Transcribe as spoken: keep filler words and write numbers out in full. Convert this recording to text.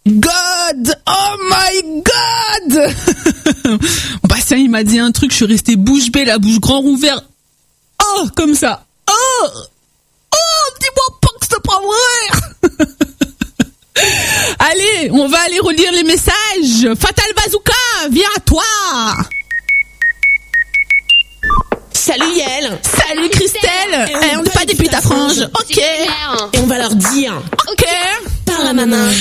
God! Oh my God! Bastien, il m'a dit un truc, je suis restée bouche bée, la bouche grand ouverte. Oh, comme ça. Oh! Oh, dis-moi pas que c'est pas vrai! Allez, on va aller relire les messages. Fatal Bazooka, viens à toi. Salut Yael. Salut Christelle. Eh, on n'est pas des putes à franges. Ok. Et on va leur dire. Ok. Par la maman.